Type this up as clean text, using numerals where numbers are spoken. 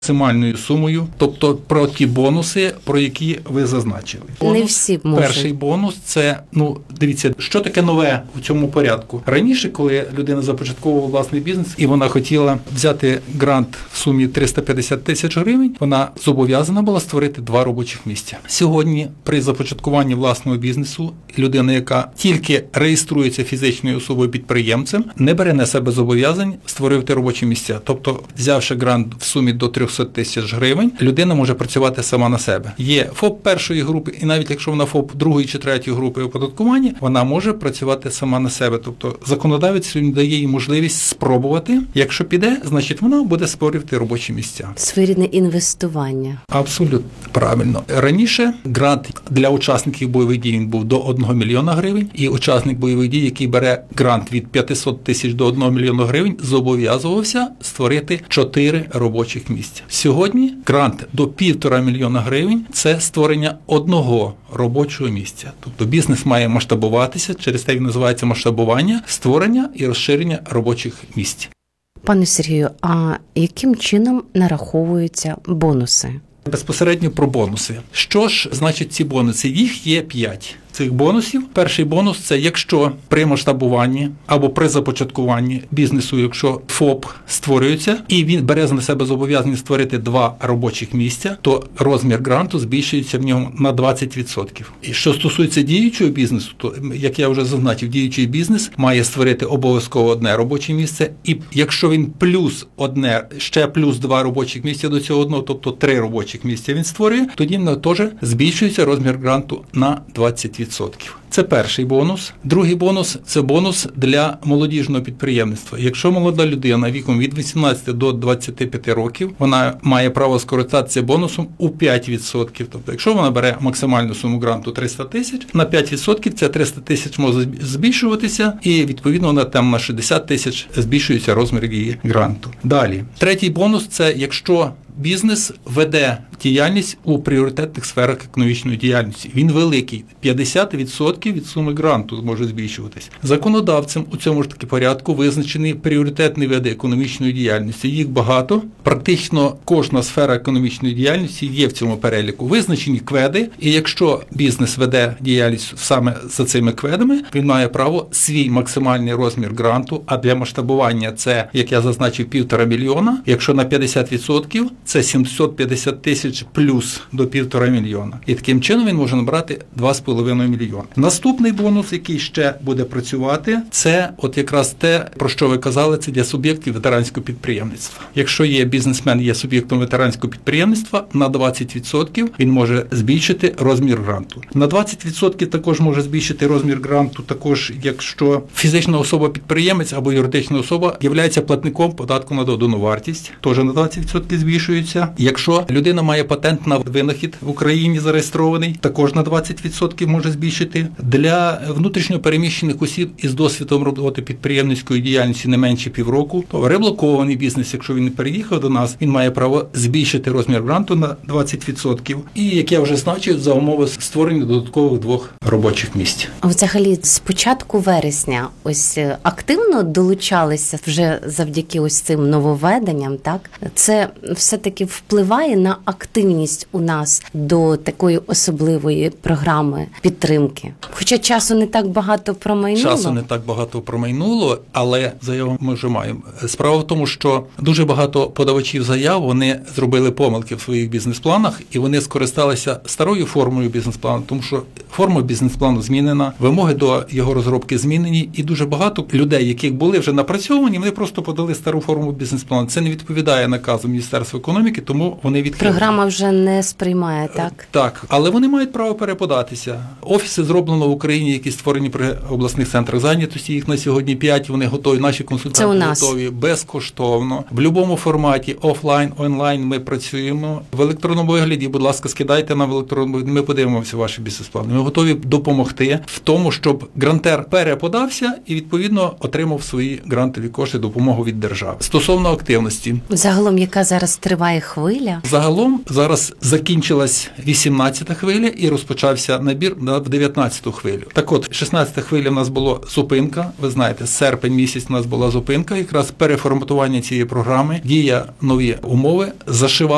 максимальною сумою, тобто про ті бонуси, про які ви зазначили. Не всі можуть. Перший бонус – це, дивіться, що таке нове у цьому порядку. Раніше, коли людина започатковувала власний бізнес і вона хотіла взяти грант в сумі 350 тисяч гривень, вона зобов'язана була створити 2 робочих місця. Сьогодні при започаткуванні власного бізнесу людина, яка тільки реєструється фізичною особою-підприємцем, не бере на себе зобов'язань створити робочі місця. Тобто, взявши грант в сумі до 300 тисяч гривень, людина може працювати сама на себе. Є ФОП першої групи, і навіть якщо вона ФОП другої чи третьої групи оподаткування, вона може працювати сама на себе. Тобто, законодавець дає їй можливість спробувати. Якщо піде, значить вона буде створювати робочі місця. Своєрідне інвестування. Абсолютно правильно. Раніше грант для учасників бойових дій він був до 1 мільйона гривень, і учасник бойових дій, який бере грант від 500 тисяч до 1 мільйона гривень, зобов'язувався створити 4 робочих місця. Сьогодні грант до 1,5 мільйона гривень – це створення 1 робочого місця. Тобто бізнес має масштабуватися, через те він називається масштабування, створення і розширення робочих місць. Пане Сергію, а яким чином нараховуються бонуси? Безпосередньо про бонуси. Що ж значить ці бонуси? Їх є 5. Цих бонусів. Перший бонус – це якщо при масштабуванні або при започаткуванні бізнесу, якщо ФОП створюється і він бере на себе зобов'язання створити 2 робочих місця, то розмір гранту збільшується в ньому на 20%. І що стосується діючого бізнесу, то, як я вже зазначив, діючий бізнес має створити обов'язково 1 робоче місце, і якщо він плюс 1, ще плюс 2 робочих місця до цього одного, тобто 3 робочих місця він створює, тоді в нього теж збільшується розмір гранту на 20%. Це перший бонус. Другий бонус – це бонус для молодіжного підприємництва. Якщо молода людина віком від 18 до 25 років, вона має право скористатися бонусом у 5%. Тобто, якщо вона бере максимальну суму гранту 300 тисяч, на 5% це 300 тисяч може збільшуватися, і відповідно вона там на 60 тисяч збільшується розмір її гранту. Далі. Третій бонус – це якщо бізнес веде діяльність у пріоритетних сферах економічної діяльності. Він великий. 50% від суми гранту може збільшуватись. Законодавцем у цьому ж таки порядку визначені пріоритетні види економічної діяльності. Їх багато. Практично кожна сфера економічної діяльності є в цьому переліку. Визначені кведи, і якщо бізнес веде діяльність саме за цими кведами, він має право свій максимальний розмір гранту, а для масштабування це, як я зазначив, 1,5 мільйона. Якщо на 50%, це 750 тисяч плюс до 1,5 мільйона. І таким чином він може набрати 2,5 мільйона. Наступний бонус, який ще буде працювати, це от якраз те, про що ви казали, це для суб'єктів ветеранського підприємництва. Якщо є бізнесмен, є суб'єктом ветеранського підприємництва, на 20% він може збільшити розмір гранту. На 20% також може збільшити розмір гранту, також якщо фізична особа-підприємець або юридична особа є платником податку на додану вартість, теж на 20% збільшується. Якщо людина має патент на винахід в Україні зареєстрований, також на 20% може збільшити. Для внутрішньо переміщених осіб із досвідом роботи підприємницької діяльності не менше півроку, то реблокований бізнес, якщо він не переїхав до нас, він має право збільшити розмір гранту на 20%. І, як я вже значив, за умови створення додаткових 2 робочих місць. А взагалі з початку вересня ось активно долучалися вже завдяки ось цим нововведенням, так? Це все-таки впливає на активність у нас до такої особливої програми підтримки. Хоча часу не так багато промайнуло. Часу не так багато промайнуло, але заяву ми вже маємо. Справа в тому, що дуже багато подавачів заяв, вони зробили помилки в своїх бізнес-планах, і вони скористалися старою формою бізнес-плану, тому що форма бізнес-плану змінена, вимоги до його розробки змінені, і дуже багато людей, яких були вже напрацьовані, вони просто подали стару форму бізнес-плану. Це не відповідає наказу Міністерства економіки, тому вони відхилені. Програма вже не сприймає, так? Так, але вони мають право переподатися. Офіси зроблено в Україні, які створені при обласних центрах зайнятості, їх на сьогодні 5, вони готові, наші консультанти готові безкоштовно. В будь-якому форматі, офлайн, онлайн ми працюємо. В електронному вигляді, будь ласка, скидайте нам в електронному вигляді, ми подивимося ваші бізнес-плани. Ми готові допомогти в тому, щоб грантер переподався і, відповідно, отримав свої грантові кошти, допомогу від держави. Стосовно активності. Загалом, яка зараз триває хвиля? Загалом зараз закінчилась 18-та хвиля і розпочався набір в 19-ту хвилю. Так от, 16-та хвиля в нас була зупинка, ви знаєте, серпень місяць у нас була зупинка, якраз переформатування цієї програми, дія нові умови, зашивали